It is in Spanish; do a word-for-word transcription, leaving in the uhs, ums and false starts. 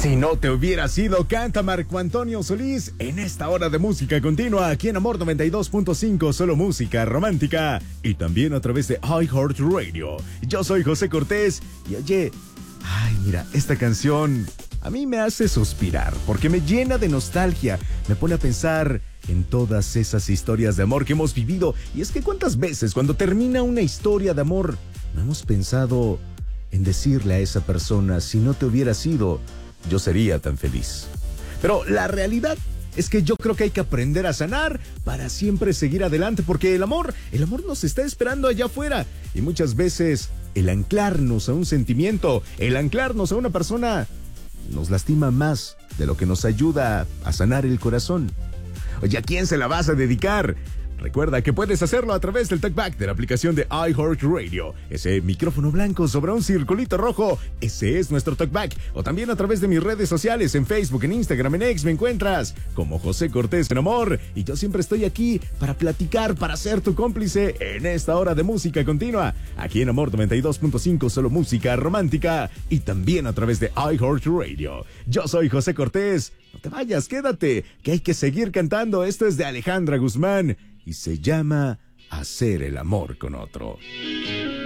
Si no te hubiera sido, canta Marco Antonio Solís en esta hora de música continua aquí en Amor noventa y dos punto cinco, solo música romántica y también a través de iHeartRadio. Yo soy José Cortés y oye, ay mira, esta canción a mí me hace suspirar porque me llena de nostalgia, me pone a pensar en todas esas historias de amor que hemos vivido. Y es que cuántas veces cuando termina una historia de amor no hemos pensado en decirle a esa persona, si no te hubiera sido, yo sería tan feliz. Pero la realidad es que yo creo que hay que aprender a sanar para siempre seguir adelante, porque el amor, el amor nos está esperando allá afuera. Y muchas veces el anclarnos a un sentimiento, el anclarnos a una persona, nos lastima más de lo que nos ayuda a sanar el corazón. Oye, ¿a quién se la vas a dedicar? Recuerda que puedes hacerlo a través del TalkBack de la aplicación de iHeartRadio. Ese micrófono blanco sobre un circulito rojo, ese es nuestro TalkBack. O también a través de mis redes sociales, en Facebook, en Instagram, en X, me encuentras como José Cortés en Amor. Y yo siempre estoy aquí para platicar, para ser tu cómplice en esta hora de música continua. Aquí en Amor noventa y dos punto cinco, solo música romántica. Y también a través de iHeartRadio. Yo soy José Cortés. No te vayas, quédate, que hay que seguir cantando. Esto es de Alejandra Guzmán y se llama Hacer el amor con otro.